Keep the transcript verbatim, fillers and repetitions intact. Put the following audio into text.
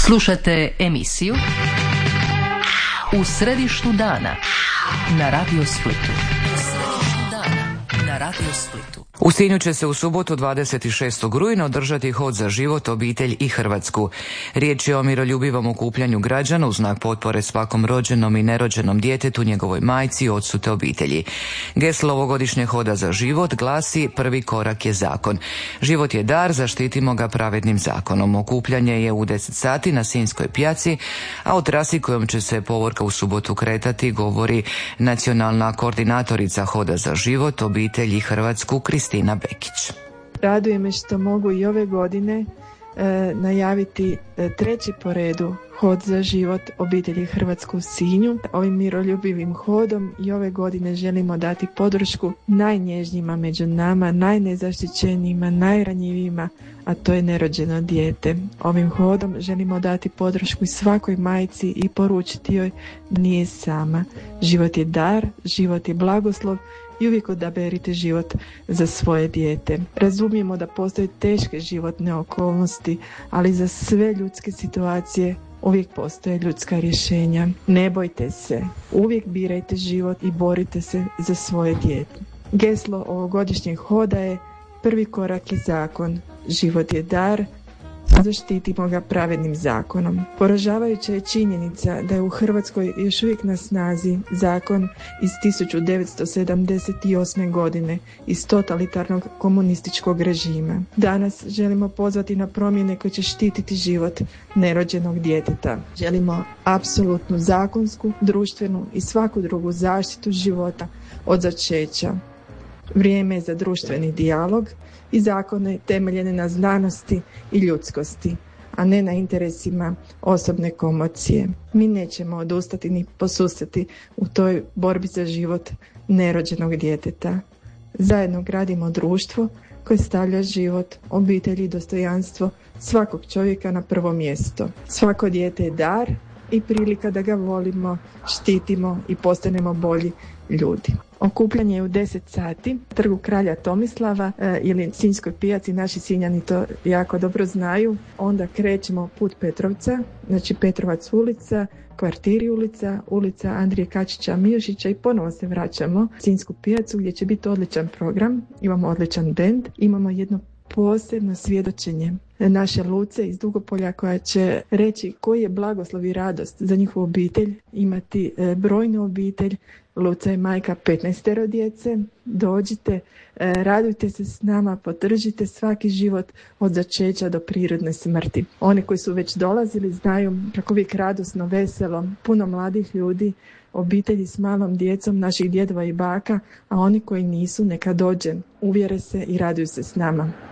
Slušate emisiju U središtu dana na Radio Splitu. U središtu dana na Radio Splitu. U Sinju će se u subotu dvadeset šestog rujna održati hod za život, obitelj i Hrvatsku. Riječ je o miroljubivom okupljanju građana u znak potpore svakom rođenom i nerođenom djetetu, njegovoj majci i ocu te obitelji. Geslo ovogodišnjeg hoda za život glasi: prvi korak je zakon. Život je dar, zaštitimo ga pravednim zakonom. Okupljanje je u deset sati na Sinjskoj pjaci, a o trasi kojom će se povorka u subotu kretati govori nacionalna koordinatorica hoda za život, obitelj i Hrvatsku Kristina Bekić. Raduje me što mogu i ove godine e, najaviti e, treći po redu hod za život obitelji Hrvatsku u Sinju. Ovim miroljubivim hodom i ove godine želimo dati podršku najnježnijima među nama, najnezaštićenijima, najranjivijima, a to je nerođeno dijete. Ovim hodom želimo dati podršku i svakoj majci i poručiti joj da nije sama. Život je dar, život je blagoslov i uvijek odaberite život za svoje dijete. Razumijemo da postoje teške životne okolnosti, ali za sve ljudske situacije uvijek postoje ljudska rješenja. Ne bojte se, uvijek birajte život i borite se za svoje dijete. Geslo ovogodišnjeg hoda je: prvi korak je zakon, život je dar, zaštitimo ga pravednim zakonom. Poražavajuća je činjenica da je u Hrvatskoj još uvijek na snazi zakon iz tisuću devetsto sedamdeset osme. godine iz totalitarnog komunističkog režima. Danas želimo pozvati na promjene koje će štititi život nerođenog djeteta. Želimo apsolutnu zakonsku, društvenu i svaku drugu zaštitu života od začeća. Vrijeme je za društveni dijalog i zakone temeljene na znanosti i ljudskosti, a ne na interesima osobne komocije. Mi nećemo odustati ni posustati u toj borbi za život nerođenog djeteta. Zajedno gradimo društvo koje stavlja život, obitelj i dostojanstvo svakog čovjeka na prvo mjesto. Svako dijete je dar i prilika da ga volimo, štitimo i postanemo bolji ljudi. Okupljanje je u deset sati, trgu kralja Tomislava e, ili Sinjskoj pijaci, naši Sinjani to jako dobro znaju. Onda krećemo put Petrovca, znači Petrovac ulica, Kvartiri ulica, ulica Andrije Kačića Miošića i ponovo se vraćamo u Sinjsku pijacu gdje će biti odličan program, imamo odličan bend, imamo jedno posebno svjedočenje naše Luce iz Dugopolja koja će reći koji je blagoslov i radost za njihovu obitelj imati e, brojnu obitelj. Luca je majka petnaestero djece. Dođite, e, radujte se s nama, podržite svaki život od začeća do prirodne smrti. Oni koji su već dolazili znaju kako uvijek radosno, veselo, puno mladih ljudi, obitelji s malom djecom, naših djedova i baka, a oni koji nisu neka dođe, uvjere se i raduju se s nama.